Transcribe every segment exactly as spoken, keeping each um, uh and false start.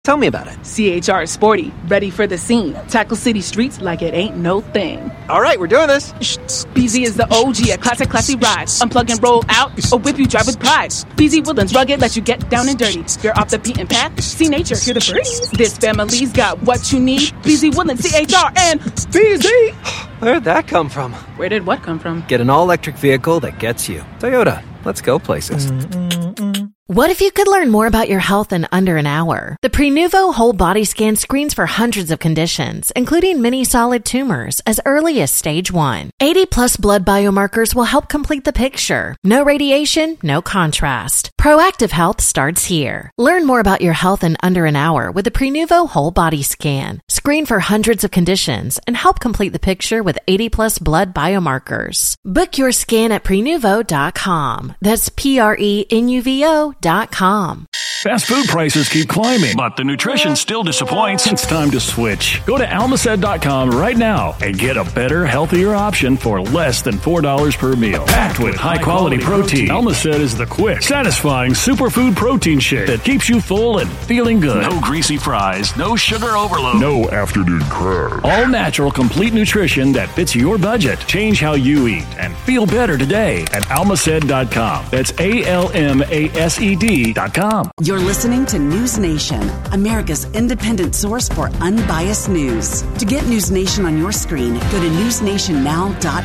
Tell me about it. C H R is sporty, ready for the scene. Tackle city streets like it ain't no thing. All right, we're doing this. B Z is the O G, a classic, classy ride. Unplug and roll out, or whip you drive with pride. B Z Woodlands rugged, let you get down and dirty. You're off the beaten path, see nature, hear the birds. This family's got what you need. B Z Woodlands, C H R, and B Z. Where'd that come from? Where did what come from? Get an all-electric vehicle that gets you. Toyota, let's go places. Mm-mm-mm. What if you could learn more about your health in under an hour? The Prenuvo Whole Body Scan screens for hundreds of conditions, including many solid tumors, as early as stage one. eighty plus blood biomarkers will help complete the picture. No radiation, no contrast. Proactive health starts here. Learn more about your health in under an hour with the Prenuvo Whole Body Scan. Screen for hundreds of conditions and help complete the picture with eighty plus blood biomarkers. Book your scan at prenuvo dot com. That's P R E N U V O dot com. Fast food prices keep climbing, but the nutrition still disappoints. It's time to switch. Go to almacet dot com right now and get a better, healthier option for less than four dollars per meal. Packed with high-quality protein, Almacet is the quick, satisfying superfood protein shake that keeps you full and feeling good. No greasy fries, no sugar overload, no afternoon crash. All natural, complete nutrition that fits your budget. Change how you eat and feel better today at almacet dot com. That's A L M A S E D dot com. You're listening to News Nation, America's independent source for unbiased news. To get News Nation on your screen, go to news nation now dot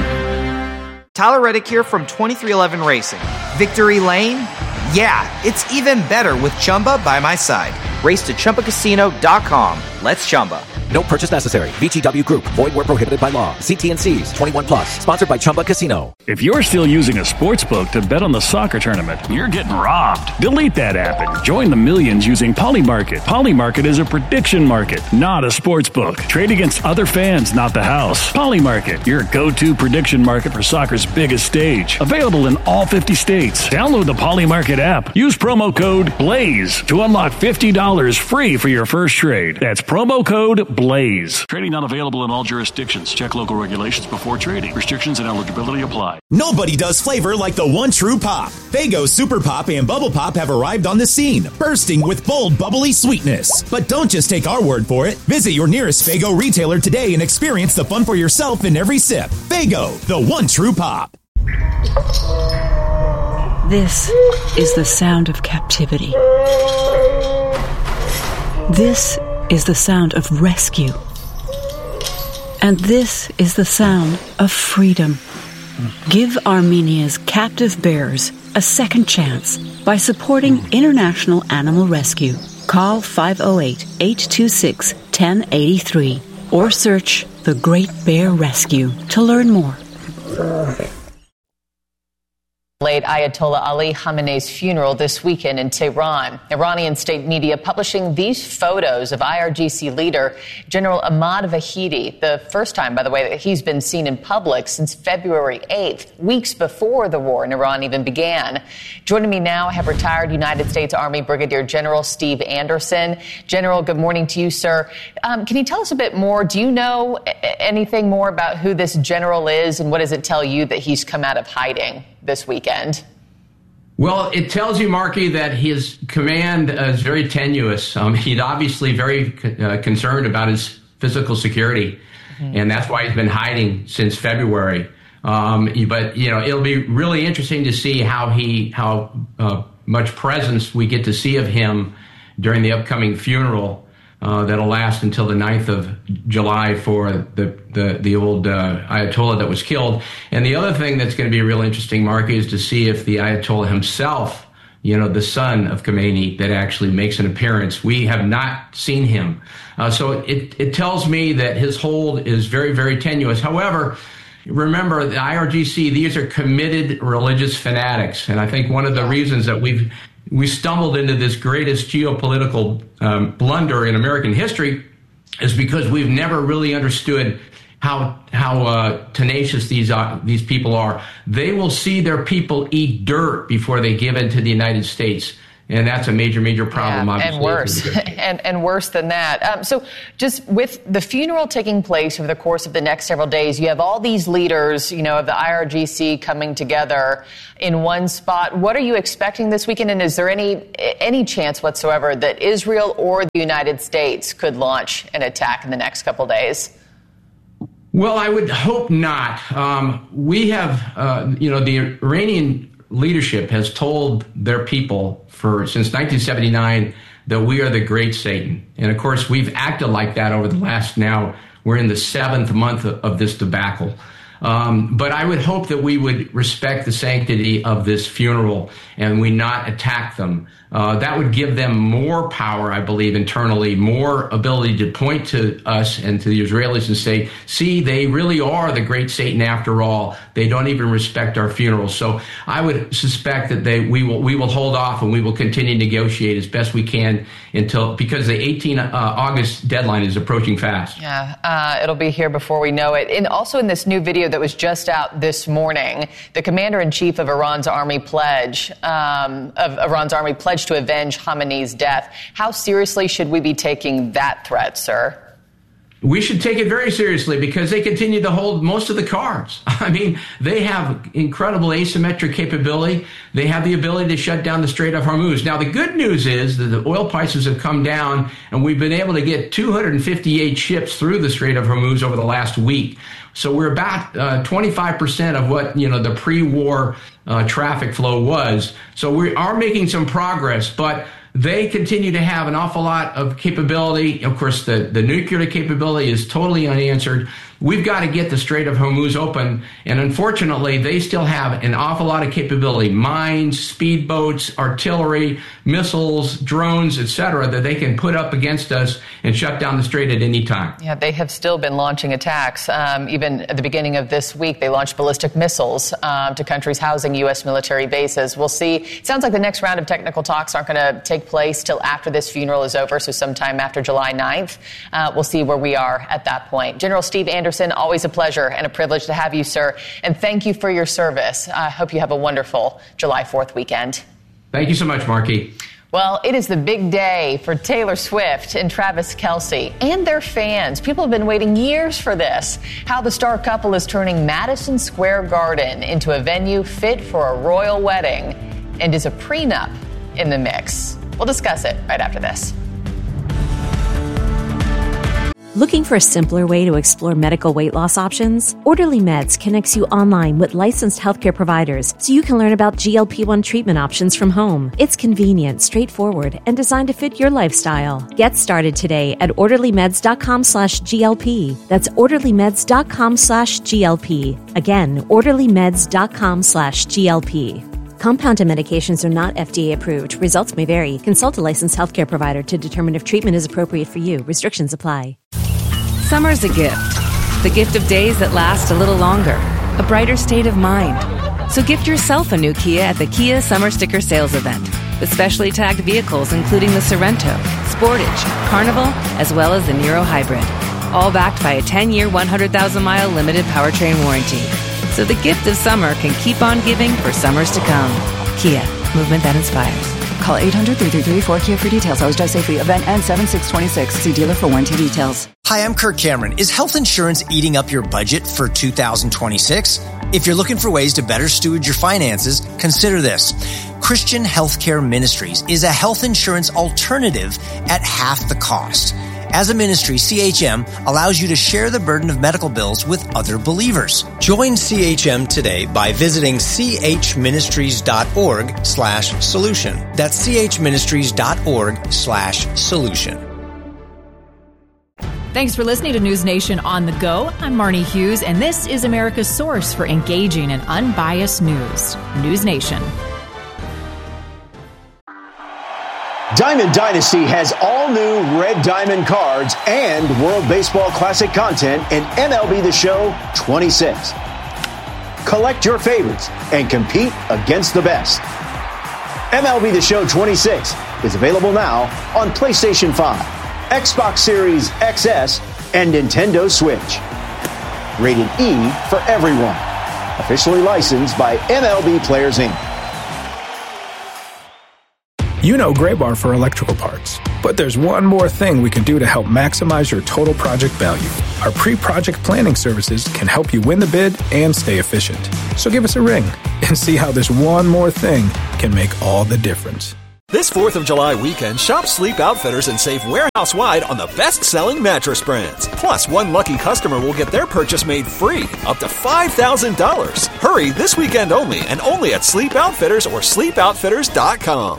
com. Tyler Reddick here from twenty-three eleven Racing. Victory Lane? Yeah, it's even better with Chumba by my side. Race to chumba casino dot com. Let's Chumba. No purchase necessary. V G W Group. Void where prohibited by law. See T and C's. twenty-one plus. Sponsored by Chumba Casino. If you're still using a sports book to bet on the soccer tournament, you're getting robbed. Delete that app and join the millions using Polymarket. Polymarket is a prediction market, not a sports book. Trade against other fans, not the house. Polymarket, your go-to prediction market for soccer's biggest stage. Available in all fifty states. Download the Polymarket app. Use promo code BLAZE to unlock fifty dollars free for your first trade. That's promo code BLAZE. Trading not available in all jurisdictions. Check local regulations before trading. Restrictions and eligibility apply. Nobody does flavor like the one true pop. Faygo Super Pop and Bubble Pop have arrived on the scene, bursting with bold, bubbly sweetness. But don't just take our word for it. Visit your nearest Faygo retailer today and experience the fun for yourself in every sip. Faygo, the one true pop. This is the sound of captivity. This is the sound of rescue. And this is the sound of freedom. Give Armenia's captive bears a second chance by supporting International Animal Rescue. Call five oh eight, eight two six, one oh eight three or search The Great Bear Rescue to learn more. Late Ayatollah Ali Khamenei's funeral this weekend in Tehran. Iranian state media publishing these photos of I R G C leader General Ahmad Vahidi, the first time, by the way, that he's been seen in public since February eighth, weeks before the war in Iran even began. Joining me now, I have retired United States Army Brigadier General Steve Anderson. General, good morning to you, sir. Um, can you tell us a bit more? Do you know anything more about who this general is, and what does it tell you that he's come out of hiding this weekend? Well, it tells you, Marky, that his command uh, is very tenuous. Um, he's obviously very uh, concerned about his physical security, mm-hmm. and that's why he's been hiding since February. Um, but, you know, it'll be really interesting to see how he, how uh, much presence we get to see of him during the upcoming funeral uh, that'll last until the ninth of July for the the, the old uh, Ayatollah that was killed. And the other thing that's going to be real interesting, Marky, is to see if the Ayatollah himself, you know, the son of Khomeini, that actually makes an appearance. We have not seen him. Uh, so it, it tells me that his hold is very, very tenuous. However, remember, the I R G C, these are committed religious fanatics. And I think one of the reasons that we've we stumbled into this greatest geopolitical um, blunder in American history is because we've never really understood how how uh, tenacious these uh, these people are. They will see their people eat dirt before they give in to the United States. And that's a major, major problem, yeah, obviously. And worse, and, and worse than that. Um, so just with the funeral taking place over the course of the next several days, you have all these leaders, you know, of the I R G C coming together in one spot. What are you expecting this weekend? And is there any any chance whatsoever that Israel or the United States could launch an attack in the next couple days? Well, I would hope not. Um, we have, uh, you know, the Iranian leadership has told their people for since nineteen seventy-nine that we are the great Satan. And of course, we've acted like that over the last now, we're in the seventh month of, of this debacle. Um, but I would hope that we would respect the sanctity of this funeral and we not attack them. Uh, that would give them more power, I believe, internally, more ability to point to us and to the Israelis and say, see, they really are the great Satan after all. They don't even respect our funeral. So I would suspect that they we will we will hold off and we will continue to negotiate as best we can until, because the eighteenth of August deadline is approaching fast. Yeah, uh, it'll be here before we know it. And also in this new video that was just out this morning, the commander-in-chief of Iran's army pledge, um, of Iran's army pledged to avenge Khamenei's death. How seriously should we be taking that threat, sir? We should take it very seriously because they continue to hold most of the cards. I mean, they have incredible asymmetric capability. They have the ability to shut down the Strait of Hormuz. Now, the good news is that the oil prices have come down and we've been able to get two hundred fifty-eight ships through the Strait of Hormuz over the last week. So we're about uh, twenty-five percent of what, you know, the pre-war uh, traffic flow was. So we are making some progress, but they continue to have an awful lot of capability. Of course, the, the nuclear capability is totally unanswered. We've got to get the Strait of Hormuz open. And unfortunately, they still have an awful lot of capability, mines, speedboats, artillery, missiles, drones, et cetera, that they can put up against us and shut down the strait at any time. Yeah, they have still been launching attacks. Um, even at the beginning of this week, they launched ballistic missiles um, to countries housing U S military bases. We'll see. It sounds like the next round of technical talks aren't going to take place till after this funeral is over, so sometime after July ninth. Uh, we'll see where we are at that point. General Steve Anderson, always a pleasure and a privilege to have you, sir. And thank you for your service. I hope you have a wonderful July fourth weekend. Thank you so much, Marky. Well, it is the big day for Taylor Swift and Travis Kelce and their fans. People have been waiting years for this. How the star couple is turning Madison Square Garden into a venue fit for a royal wedding. And is a prenup in the mix? We'll discuss it right after this. Looking for a simpler way to explore medical weight loss options? Orderly Meds connects you online with licensed healthcare providers so you can learn about G L P one treatment options from home. It's convenient, straightforward, and designed to fit your lifestyle. Get started today at orderlymeds.com slash GLP. That's orderlymeds.com slash GLP. Again, orderlymeds.com slash GLP. Compounded medications are not F D A approved. Results may vary. Consult a licensed healthcare provider to determine if treatment is appropriate for you. Restrictions apply. Summer's a gift. The gift of days that last a little longer. A brighter state of mind. So gift yourself a new Kia at the Kia Summer Sticker Sales Event. With specially tagged vehicles including the Sorrento, Sportage, Carnival, as well as the Niro Hybrid. All backed by a ten-year, one hundred thousand mile limited powertrain warranty. So the gift of summer can keep on giving for summers to come. Kia, movement that inspires. Call eight hundred, three three three, four K I A for details. Always drive safely. Event ends seven six twenty-six. See dealer for warranty details. Hi, I'm Kirk Cameron. Is health insurance eating up your budget for two thousand twenty-six? If you're looking for ways to better steward your finances, consider this. Christian Healthcare Ministries is a health insurance alternative at half the cost. As a ministry, C H M allows you to share the burden of medical bills with other believers. Join C H M today by visiting chministries.org slash solution. That's chministries.org slash solution. Thanks for listening to News Nation on the Go. I'm Marnie Hughes, and this is America's source for engaging and unbiased news. News Nation. Diamond Dynasty has all new Red Diamond cards and World Baseball Classic content in M L B The Show twenty-six. Collect your favorites and compete against the best. M L B The Show twenty-six is available now on PlayStation five, Xbox Series X S, and Nintendo Switch. Rated E for everyone. Officially licensed by M L B Players Incorporated. You know Graybar for electrical parts. But there's one more thing we can do to help maximize your total project value. Our pre-project planning services can help you win the bid and stay efficient. So give us a ring and see how this one more thing can make all the difference. This fourth of July weekend, shop Sleep Outfitters and save warehouse-wide on the best-selling mattress brands. Plus, one lucky customer will get their purchase made free, up to five thousand dollars. Hurry, this weekend only, and only at Sleep Outfitters or sleep outfitters dot com.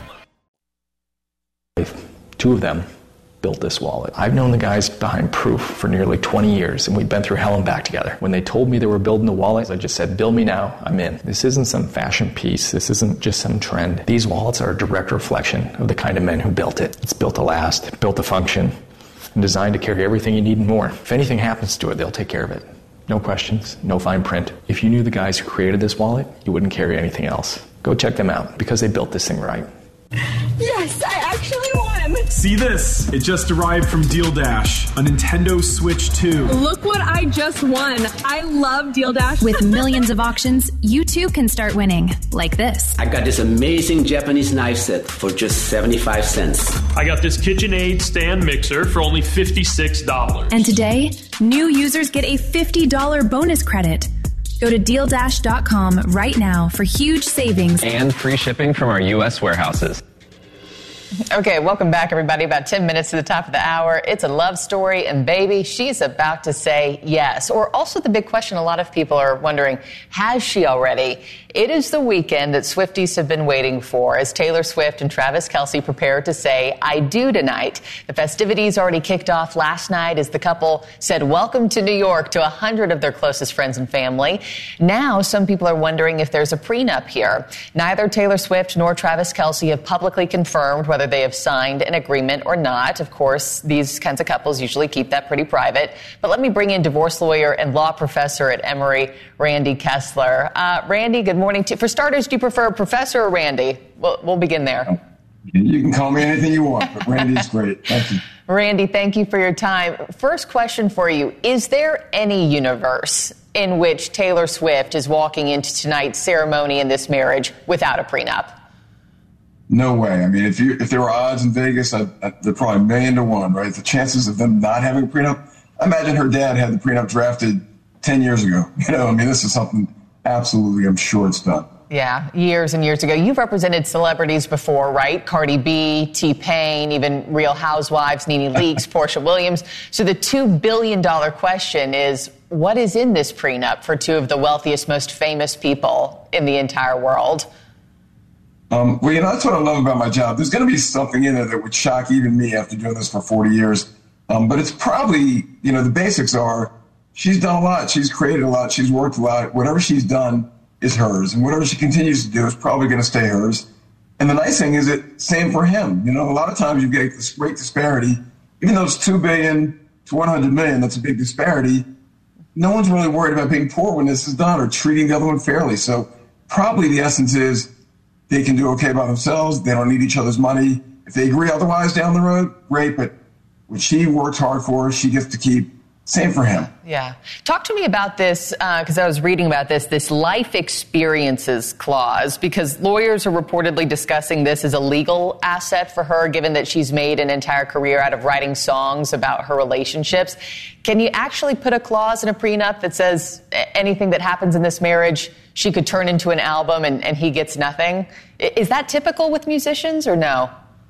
Two of them built this wallet. I've known the guys behind Proof for nearly twenty years, and we've been through hell and back together. When they told me they were building the wallet, I just said, build me now, I'm in. This isn't some fashion piece. This isn't just some trend. These wallets are a direct reflection of the kind of men who built it. It's built to last, built to function, and designed to carry everything you need and more. If anything happens to it, they'll take care of it. No questions, no fine print. If you knew the guys who created this wallet, you wouldn't carry anything else. Go check them out, because they built this thing right. Yes, I actually won! See this? It just arrived from Deal Dash, a Nintendo Switch two. Look what I just won. I love Deal Dash. With millions of auctions, you too can start winning, like this. I got this amazing Japanese knife set for just seventy-five cents. I got this KitchenAid stand mixer for only fifty-six dollars. And today, new users get a fifty dollars bonus credit. Go to deal dash dot com right now for huge savings and free shipping from our U S warehouses. Okay, welcome back, everybody. About ten minutes to the top of the hour. It's a love story, and baby, she's about to say yes. Or also the big question a lot of people are wondering, has she already? It is the weekend that Swifties have been waiting for as Taylor Swift and Travis Kelce prepare to say, I do tonight. The festivities already kicked off last night as the couple said welcome to New York to a hundred of their closest friends and family. Now, some people are wondering if there's a prenup here. Neither Taylor Swift nor Travis Kelce have publicly confirmed whether they have signed an agreement or not. Of course, these kinds of couples usually keep that pretty private. But let me bring in divorce lawyer and law professor at Emory, Randy Kessler. Uh, Randy, good morning. To, for starters, do you prefer Professor or Randy? We'll, we'll begin there. You can call me anything you want, but Randy's great. Thank you. Randy, thank you for your time. First question for you. Is there any universe in which Taylor Swift is walking into tonight's ceremony in this marriage without a prenup? No way. I mean, if you if there were odds in Vegas, I, I, they're probably a million to one, right? The chances of them not having a prenup. I imagine her dad had the prenup drafted ten years ago. You know, I mean, this is something absolutely, I'm sure it's done. Yeah, years and years ago. You've represented celebrities before, right? Cardi B, T-Pain, even Real Housewives, Nene Leakes, Portia Williams. So the two billion dollars question is, what is in this prenup for two of the wealthiest, most famous people in the entire world? Um, well, you know, that's what I love about my job. There's going to be something in there that would shock even me after doing this for forty years. Um, but it's probably, you know, the basics are she's done a lot. She's created a lot. She's worked a lot. Whatever she's done is hers. And whatever she continues to do is probably going to stay hers. And the nice thing is that same for him. You know, a lot of times you get this great disparity. Even though it's two billion dollars to one hundred million dollars, that's a big disparity. No one's really worried about being poor when this is done or treating the other one fairly. So probably the essence is they can do okay by themselves. They don't need each other's money. If they agree otherwise down the road, great. But what she works hard for, she gets to keep. Same for him. Yeah. Talk to me about this, because uh, I was reading about this, this life experiences clause, because lawyers are reportedly discussing this as a legal asset for her, given that she's made an entire career out of writing songs about her relationships. Can you actually put a clause in a prenup that says anything that happens in this marriage, she could turn into an album and, and he gets nothing? Is that typical with musicians or no?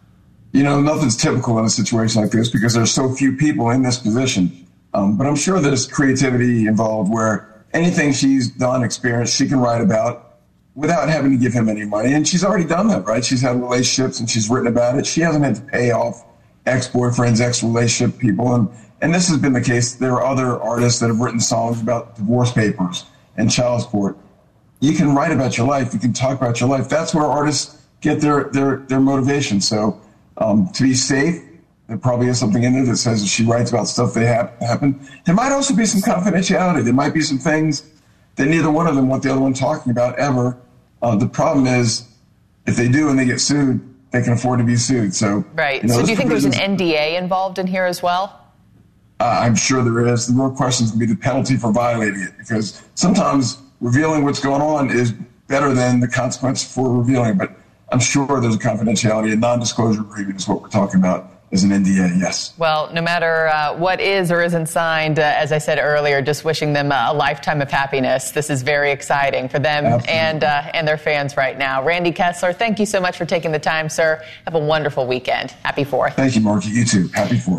You know, nothing's typical in a situation like this because there's so few people in this position. Um, but I'm sure there's creativity involved where anything she's done, experienced, she can write about without having to give him any money. And she's already done that, right? She's had relationships and she's written about it. She hasn't had to pay off ex-boyfriends, ex-relationship people. And, and this has been the case. There are other artists that have written songs about divorce papers and child support. You can write about your life. You can talk about your life. That's where artists get their, their, their motivation. So um, to be safe, there probably is something in there that says she writes about stuff that ha- happened. There might also be some confidentiality. There might be some things that neither one of them want the other one talking about ever. Uh, the problem is if they do and they get sued, they can afford to be sued. So, right. You know, so do you think there's an N D A involved in here as well? Uh, I'm sure there is. The real question is going to be the penalty for violating it, because sometimes revealing what's going on is better than the consequence for revealing. But I'm sure there's a confidentiality, a non-disclosure agreement is what we're talking about as an N D A, yes. Well, no matter uh, what is or isn't signed, uh, as I said earlier, just wishing them a lifetime of happiness. This is very exciting for them Absolutely. and uh, and their fans right now. Randy Kessler, thank you so much for taking the time, sir. Have a wonderful weekend. Happy fourth. Thank you, Marky. You too. Happy fourth.